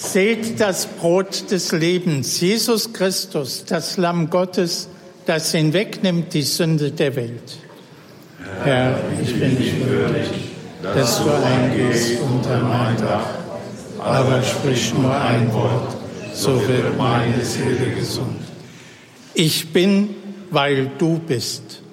Seht das Brot des Lebens, Jesus Christus, das Lamm Gottes, das hinwegnimmt die Sünde der Welt. Herr, ich bin nicht würdig, dass du eingehst unter mein Dach, aber sprich nur ein Wort, so wird meine Seele gesund. Ich bin, weil du bist.